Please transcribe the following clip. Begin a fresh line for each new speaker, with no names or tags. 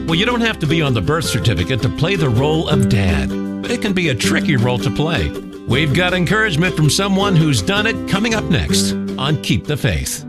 Well, you don't have to be on the birth certificate to play the role of dad, but it can be a tricky role to play. We've got encouragement from someone who's done it coming up next on Keep the Faith.